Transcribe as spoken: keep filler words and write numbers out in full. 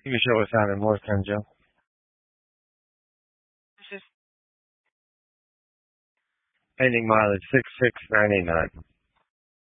You can show us how it works, on Joe. This is Pending mileage six six ninety nine.